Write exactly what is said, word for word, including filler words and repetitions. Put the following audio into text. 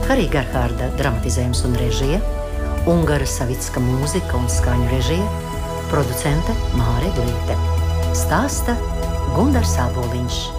Harija Gerhārda dramatizējums un režija, Ungara Savicka mūzika un skaņu režija, producente Māre Glīte. Stāsta Gundars Āboliņš.